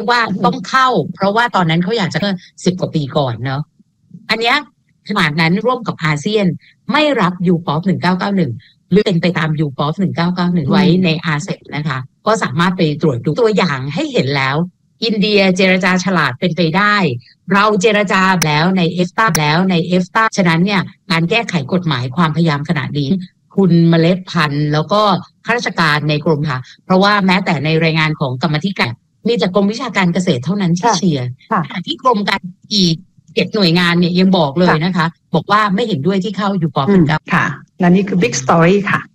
ว่าต้องเข้าเพราะว่าตอนนั้นเขาอยากจะเมื่อ10 กว่าปีก่อนเนาะอันเนี้ยขนาดนั้นร่วมกับอาเซียนไม่รับยูป๊อป1991หรือเป็นไปตามยูป๊อป1991ไว้ในอาเซปนะคะก็สามารถไปตรวจดูตัวอย่างให้เห็นแล้วอินเดียเจรจาฉลาดเป็นไปได้เราเจรจาแล้วในเอฟตาฉะนั้นเนี่ยการแก้ไขกฎหมายความพยายามขนาดนี้คุณเมล็ดพันธุ์แล้วก็ข้าราชการในกรมค่ะเพราะว่าแม้แต่ในรายงานของกรรมาธิการมีแต่กรมวิชาการเกษตรเท่านั้นที่เชียร์ที่กรมการอีก7 หน่วยงานเนี่ยยังบอกเลยนะคะบอกว่าไม่เห็นด้วยที่เข้ายูป๊อป19 ค่ะและนี่คือ Big Story ค่ะ